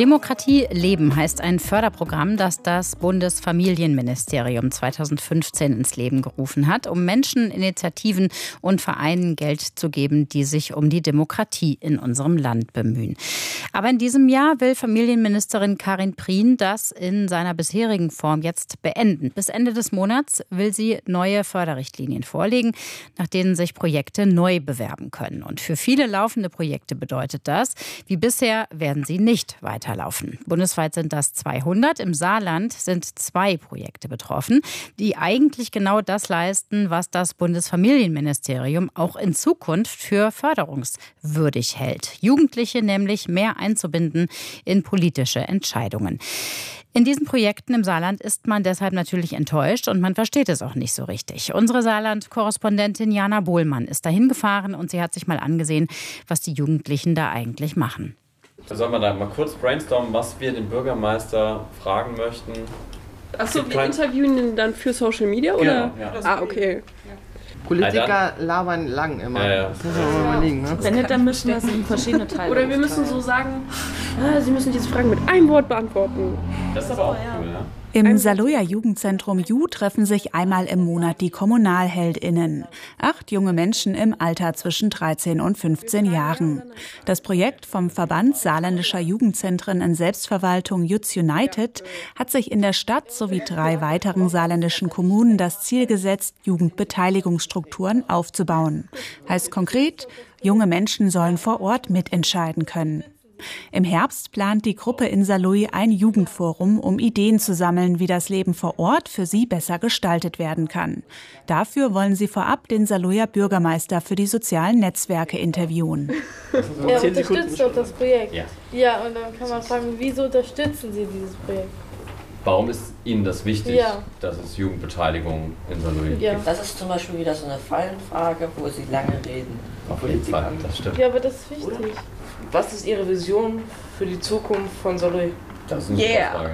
Demokratie leben heißt ein Förderprogramm, das das Bundesfamilienministerium 2015 ins Leben gerufen hat, um Menschen, Initiativen und Vereinen Geld zu geben, die sich um die Demokratie in unserem Land bemühen. Aber in diesem Jahr will Familienministerin Karin Prien das in seiner bisherigen Form jetzt beenden. Bis Ende des Monats will sie neue Förderrichtlinien vorlegen, nach denen sich Projekte neu bewerben können. Und für viele laufende Projekte bedeutet das, wie bisher werden sie nicht weiterlaufen. Bundesweit sind das 200. Im Saarland sind 2 Projekte betroffen, die eigentlich genau das leisten, was das Bundesfamilienministerium auch in Zukunft für förderungswürdig hält. Jugendliche nämlich mehr einzubinden in politische Entscheidungen. In diesen Projekten im Saarland ist man deshalb natürlich enttäuscht und man versteht es auch nicht so richtig. Unsere Saarland-Korrespondentin Jana Bohlmann ist dahin gefahren und sie hat sich mal angesehen, was die Jugendlichen da eigentlich machen. Sollen wir da mal kurz brainstormen, was wir den Bürgermeister fragen möchten? Achso, wir interviewen ihn dann für Social Media, oder? Genau, ja. Okay. Politiker labern lang immer. Ja. Das muss man mal überlegen, ne? Wenn nicht, dann müssen wir es in verschiedene Teile. Oder wir müssen so sagen, Sie müssen diese Fragen mit einem Wort beantworten. Das ist aber auch cool, ja? Im Saloja Jugendzentrum Ju treffen sich einmal im Monat die KommunalheldInnen. 8 junge Menschen im Alter zwischen 13 und 15 Jahren. Das Projekt vom Verband saarländischer Jugendzentren in Selbstverwaltung Youth United hat sich in der Stadt sowie 3 weiteren saarländischen Kommunen das Ziel gesetzt, Jugendbeteiligungsstrukturen aufzubauen. Heißt konkret, junge Menschen sollen vor Ort mitentscheiden können. Im Herbst plant die Gruppe in Saarlouis ein Jugendforum, um Ideen zu sammeln, wie das Leben vor Ort für sie besser gestaltet werden kann. Dafür wollen sie vorab den Saarlouier Bürgermeister für die sozialen Netzwerke interviewen. Er unterstützt doch das Projekt. Ja, und dann kann man fragen, wieso unterstützen Sie dieses Projekt? Warum ist Ihnen das wichtig, dass es Jugendbeteiligung in Saarlouis gibt? Das ist zum Beispiel wieder so eine Fallenfrage, wo Sie lange reden. Auf jeden Fall, das stimmt. Ja, aber das ist wichtig. Oder? Was ist Ihre Vision für die Zukunft von Saarlouis? Das ist eine Frage.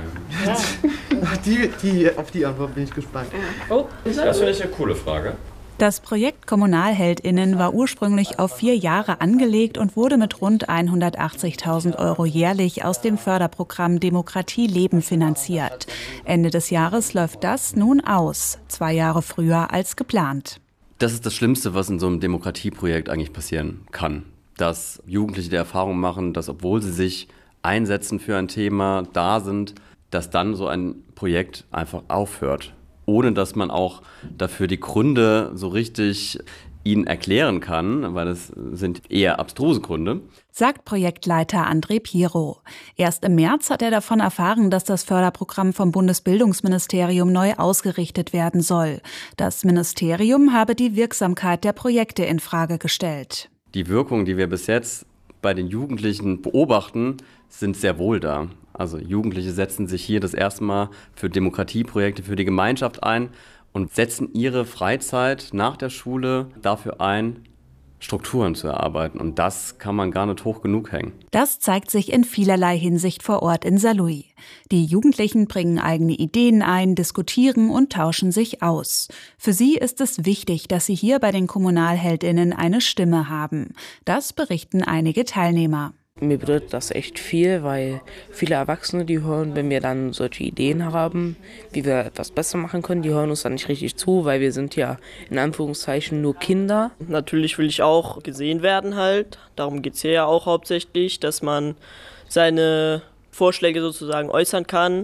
Auf die Antwort bin ich gespannt. Das finde ich eine coole Frage. Das Projekt KommunalheldInnen war ursprünglich auf 4 Jahre angelegt und wurde mit rund 180.000 € jährlich aus dem Förderprogramm Demokratie leben finanziert. Ende des Jahres läuft das nun aus, 2 Jahre früher als geplant. Das ist das Schlimmste, was in so einem Demokratieprojekt eigentlich passieren kann. Dass Jugendliche die Erfahrung machen, dass obwohl sie sich einsetzen für ein Thema, da sind, dass dann so ein Projekt einfach aufhört. Ohne dass man auch dafür die Gründe so richtig ihnen erklären kann, weil es sind eher abstruse Gründe. Sagt Projektleiter André Piro. Erst im März hat er davon erfahren, dass das Förderprogramm vom Bundesbildungsministerium neu ausgerichtet werden soll. Das Ministerium habe die Wirksamkeit der Projekte in Frage gestellt. Die Wirkungen, die wir bis jetzt bei den Jugendlichen beobachten, sind sehr wohl da. Also Jugendliche setzen sich hier das erste Mal für Demokratieprojekte, für die Gemeinschaft ein und setzen ihre Freizeit nach der Schule dafür ein, Strukturen zu erarbeiten. Und das kann man gar nicht hoch genug hängen. Das zeigt sich in vielerlei Hinsicht vor Ort in Saarlouis. Die Jugendlichen bringen eigene Ideen ein, diskutieren und tauschen sich aus. Für sie ist es wichtig, dass sie hier bei den KommunalheldInnen eine Stimme haben. Das berichten einige Teilnehmer. Mir bedeutet das echt viel, weil viele Erwachsene, die hören, wenn wir dann solche Ideen haben, wie wir etwas besser machen können, die hören uns dann nicht richtig zu, weil wir sind ja in Anführungszeichen nur Kinder. Natürlich will ich auch gesehen werden halt, darum geht es hier ja auch hauptsächlich, dass man seine Vorschläge sozusagen äußern kann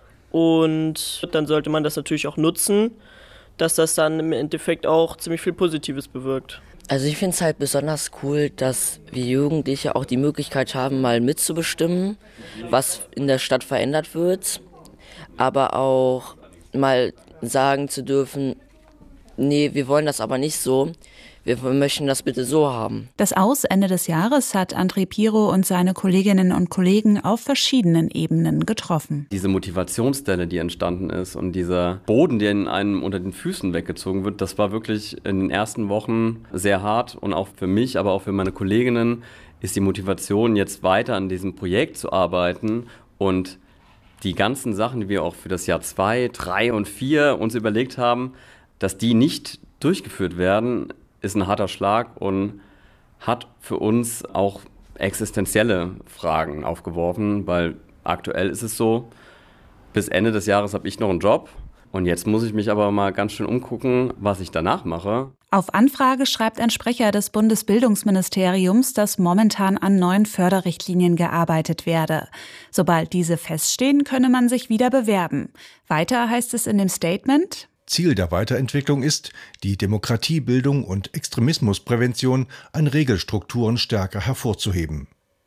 und dann sollte man das natürlich auch nutzen, dass das dann im Endeffekt auch ziemlich viel Positives bewirkt. Also ich finde es halt besonders cool, dass wir Jugendliche auch die Möglichkeit haben, mal mitzubestimmen, was in der Stadt verändert wird, aber auch mal sagen zu dürfen, nee, wir wollen das aber nicht so, wir möchten das bitte so haben. Das Aus Ende des Jahres hat André Piro und seine Kolleginnen und Kollegen auf verschiedenen Ebenen getroffen. Diese Motivationsdelle, die entstanden ist und dieser Boden, der in einem unter den Füßen weggezogen wird, das war wirklich in den ersten Wochen sehr hart und auch für mich, aber auch für meine Kolleginnen ist die Motivation, jetzt weiter an diesem Projekt zu arbeiten und die ganzen Sachen, die wir auch für das Jahr 2, 3 und 4 uns überlegt haben, dass die nicht durchgeführt werden, ist ein harter Schlag und hat für uns auch existenzielle Fragen aufgeworfen, weil Aktuell ist es so, bis Ende des Jahres habe ich noch einen Job. Und jetzt muss ich mich aber mal ganz schön umgucken, was ich danach mache. Auf Anfrage schreibt ein Sprecher des Bundesbildungsministeriums, dass momentan an neuen Förderrichtlinien gearbeitet werde. Sobald diese feststehen, könne man sich wieder bewerben. Weiter heißt es in dem Statement: Ziel der Weiterentwicklung ist, die Demokratiebildung und Extremismusprävention an Regelstrukturen stärker hervorzuheben.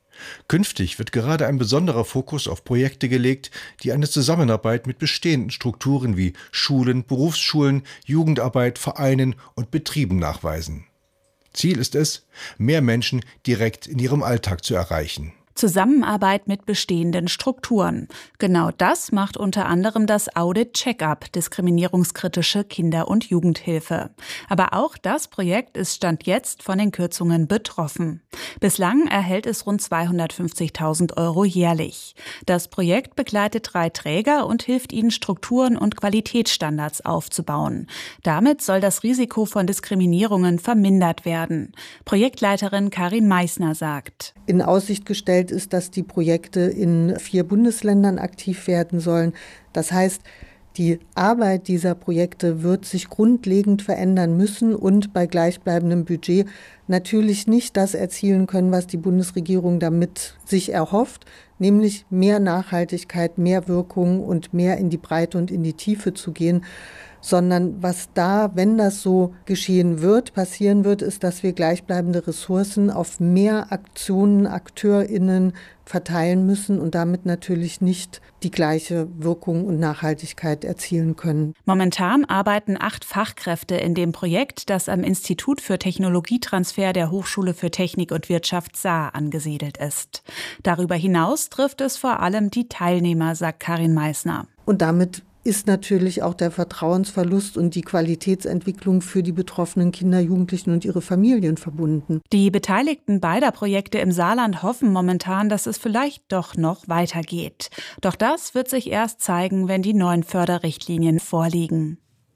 Künftig wird gerade ein besonderer Fokus auf Projekte gelegt, die eine Zusammenarbeit mit bestehenden Strukturen wie Schulen, Berufsschulen, Jugendarbeit, Vereinen und Betrieben nachweisen. Ziel ist es, mehr Menschen direkt in ihrem Alltag zu erreichen. Zusammenarbeit mit bestehenden Strukturen. Genau das macht unter anderem das Audit Check-up, diskriminierungskritische Kinder- und Jugendhilfe. Aber auch das Projekt ist Stand jetzt von den Kürzungen betroffen. Bislang erhält es rund 250.000 € jährlich. Das Projekt begleitet 3 Träger und hilft ihnen, Strukturen und Qualitätsstandards aufzubauen. Damit soll das Risiko von Diskriminierungen vermindert werden. Projektleiterin Karin Meissner sagt: In Aussicht gestellt ist, dass die Projekte in 4 Bundesländern aktiv werden sollen. Das heißt, die Arbeit dieser Projekte wird sich grundlegend verändern müssen und bei gleichbleibendem Budget natürlich nicht das erzielen können, was die Bundesregierung damit sich erhofft, nämlich mehr Nachhaltigkeit, mehr Wirkung und mehr in die Breite und in die Tiefe zu gehen. Sondern was da, wenn das so passieren wird, ist, dass wir gleichbleibende Ressourcen auf mehr Aktionen, AkteurInnen verteilen müssen und damit natürlich nicht die gleiche Wirkung und Nachhaltigkeit erzielen können. Momentan arbeiten 8 Fachkräfte in dem Projekt, das am Institut für Technologietransfer der Hochschule für Technik und Wirtschaft Saar angesiedelt ist. Darüber hinaus trifft es vor allem die Teilnehmer, sagt Karin Meissner. Und damit ist natürlich auch der Vertrauensverlust und die Qualitätsentwicklung für die betroffenen Kinder, Jugendlichen und ihre Familien verbunden. Die Beteiligten beider Projekte im Saarland hoffen momentan, dass es vielleicht doch noch weitergeht. Doch das wird sich erst zeigen, wenn die neuen Förderrichtlinien vorliegen.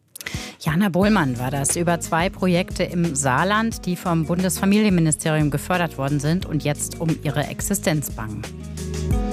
Jana Bohlmann war das über 2 Projekte im Saarland, die vom Bundesfamilienministerium gefördert worden sind und jetzt um ihre Existenz bangen.